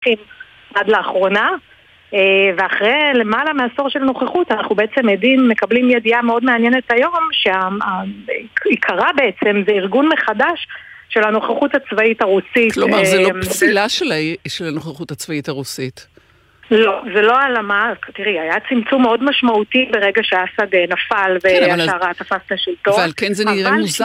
עד לאחרונה, ואחרי למעלה מעשור של נוכחות אנחנו בעצם מקבלים ידיעה מאוד מעניינת היום שהעיקרה בעצם זה ארגון מחדש של הנוכחות הצבאית הרוסית. כלומר זה לא פסילה של הנוכחות הצבאית הרוסית? לא, זה לא העלמה. תראי, היה צמצום מאוד משמעותי ברגע שהאסד נפל והשארה תפס את השלטון. אבל כן זה נראה מוזר.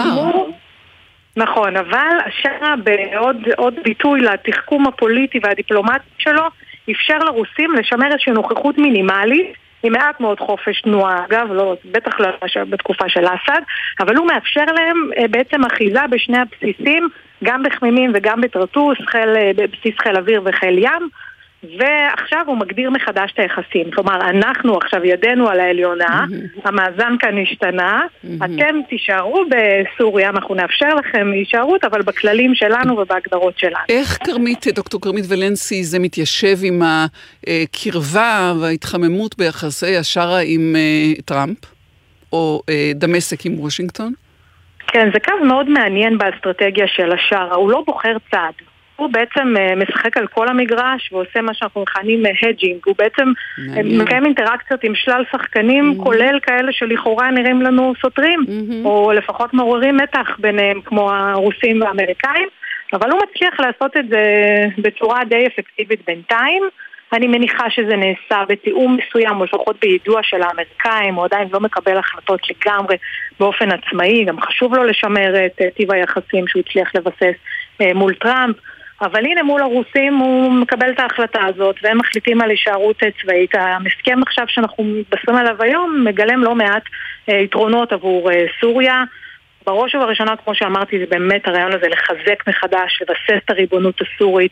נכון, אבל השארה בעוד ביטוי לתחכום הפוליטי והדיפלומטי שלו אפשר לרוסים לשמר איזושהי נוכחות מינימלית עם מעט מאוד חופש תנועה, אגב, לא, בטח לא בתקופה של אסד, אבל הוא מאפשר להם בעצם אחיזה בשני הבסיסים, גם בחמימים וגם בטרטוס, בסיס חיל אוויר וחיל ים, ועכשיו הוא מגדיר מחדש את היחסים. כלומר, אנחנו עכשיו ידנו על העליונה, המאזן כאן השתנה, אתם תישארו בסוריה, אנחנו נאפשר לכם הישארות, אבל בכללים שלנו ובהגדרות שלנו. איך דוקטור כרמית ולנסי, זה מתיישב עם הקרבה וההתחממות ביחסי השארה עם טראמפ, או דמשק עם וושינגטון? כן, זה קו מאוד מעניין באסטרטגיה של השארה, הוא לא בוחר צעד. הוא בעצם משחק על כל המגרש ועושה מה שאנחנו מכנים הג'ינג. הוא בעצם מקיים אינטראקציות עם שלל שחקנים, כולל כאלה שלכאורה נראים לנו סותרים, או לפחות מעוררים מתח ביניהם, כמו הרוסים והאמריקאים, אבל הוא מצליח לעשות את זה בצורה די אפקטיבית בינתיים. אני מניחה שזה נעשה בתיאום מסוים, או לפחות בידוע של האמריקאים, הוא עדיין לא מקבל החלטות לגמרי באופן עצמאי, גם חשוב לו לשמר את טיב היחסים שהוא הצליח לבסס מול טראמפ, אבל הנה מול הרוסים הוא מקבל את ההחלטה הזאת, והם מחליטים על הישארות צבאית. המסכם עכשיו שאנחנו מתבשרים עליו היום מגלם לא מעט יתרונות עבור סוריה. בראש ובראשונה, כמו שאמרתי, זה באמת הרעיון הזה לחזק מחדש, לבסס את הריבונות הסורית,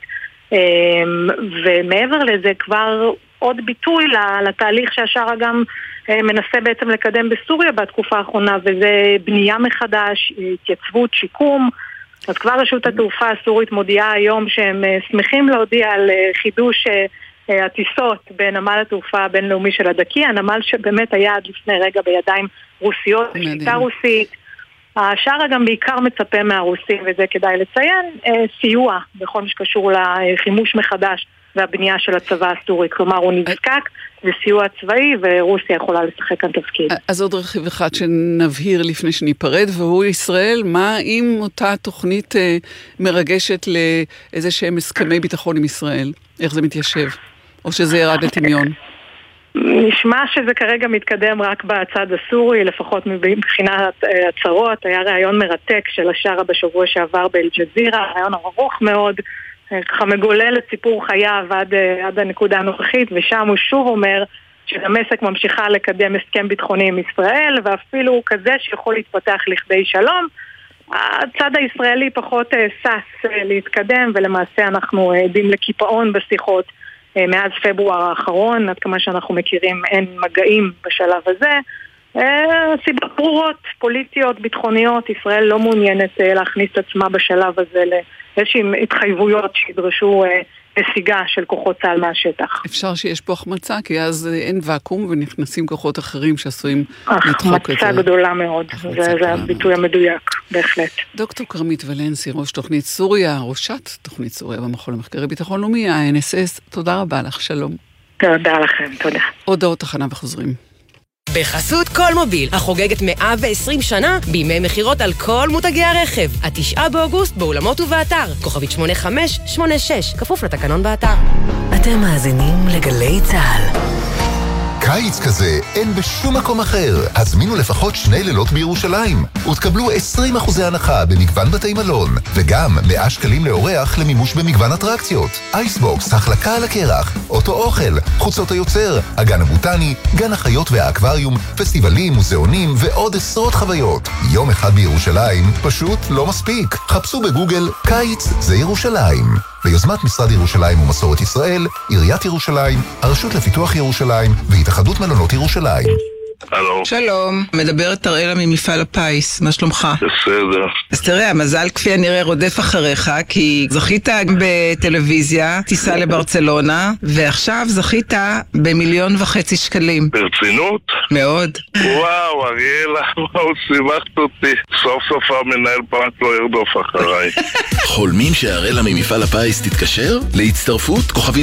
ומעבר לזה כבר עוד ביטוי לתהליך שהשארה גם מנסה בעצם לקדם בסוריה בתקופה האחרונה, וזה בנייה מחדש, התייצבות, שיקום. אז כבר רשות התעופה הסורית מודיעה היום שהם שמחים להודיע על חידוש הטיסות בנמל התעופה הבינלאומי של הדקי, הנמל שבאמת היה עד לפני רגע בידיים רוסיות, בשליטה רוסית. השארה גם בעיקר מצפה מהרוסים, וזה כדאי לציין, סיוע בכל מה שקשור לחימוש מחדש והבנייה של הצבא הסורי. כלומר, הוא נזקק לסיוע צבאי, ורוסיה יכולה לשחק כאן תפקיד. אז עוד רכיב אחד שנבהיר לפני שניפרד, והוא ישראל. מה אם אותה תוכנית מרגשת לאיזה שהם הסכמי ביטחון עם ישראל? איך זה מתיישב? או שזה ירד לטמיון? נשמע שזה כרגע מתקדם רק בצד הסורי, לפחות מבחינת הצהרות. היה רעיון מרתק של השארה בשבוע שעבר באל-ג'זירה, רעיון ארוך מאוד, ככה מגולל את סיפור חייו עד הנקודה הנוכחית, ושם הוא שוב אומר שדמשק ממשיכה לקדם הסכם ביטחוני עם ישראל, ואפילו כזה שיכול להתפתח לכדי שלום. הצד הישראלי פחות סס להתקדם, ולמעשה אנחנו עדים לקיפאון בשיחות מאז פברואר האחרון, עד כמה שאנחנו מכירים אין מגעים בשלב הזה. סיבות ברורות, פוליטיות, ביטחוניות, ישראל לא מעוניינת להכניס את עצמה בשלב הזה לאיזשהם התחייבויות שידרשו נסיגה של כוחות צה"ל מהשטח. אפשר שיש פה החמצה, כי אז אין ואקום ונכנסים כוחות אחרים שעשויים לדחוק את זה. החמצה גדולה מאוד, זה הביטוי המדויק, בהחלט. דוקטור כרמית ולנסי, ראש תוכנית סוריה, ראשת תוכנית סוריה במכון למחקרי ביטחון לאומי, ה-NSS, תודה רבה לך, שלום. תודה לכם, תודה. הודעות תחנה וחוזרים. בחסות כל מוביל, החוגגת 120 שנה בימי מחירות על כל מותגי הרכב. 9 באוגוסט באולמות ובאתר. כוכבית 8586, כפוף לתקנון באתר. אתם מאזינים לגלי צה"ל. קיץ כזה אין בשום מקום אחר. הזמינו לפחות 2 לילות בירושלים ותקבלו 20% הנחה במגוון בתי מלון, וגם 100 שקלים לאורח למימוש במגוון אטרקציות. אייסבוקס, החלקה על הקרח, אוטו אוכל, חוצות היוצר, הגן הבוטני, גן החיות והאקווריום, פסטיבלים, מוזיאונים ועוד עשרות חוויות. יום אחד בירושלים פשוט לא מספיק. חפשו בגוגל קיץ זה ירושלים. ביוזמת משרד ירושלים ומסורת ישראל, עיריית ירושלים, הרשות לפיתוח ירושלים והתאחדות מלונות ירושלים. הלו. שלום, מדברת אראלה ממפעל הפיס, מה שלומך? בסדר. אז תראה, המזל כפי הנראה רודף אחריך, כי זכית בטלוויזיה, טיסה לברצלונה, ועכשיו זכית ב1.5 שקלים. ברצינות? מאוד. וואו, אריאלה, וואו, שימחת אותי. סוף סוף המנהל פרט לא ירדוף אחריי. חולמים שאראלה ממפעל הפיס תתקשר? להצטרפות כוכבית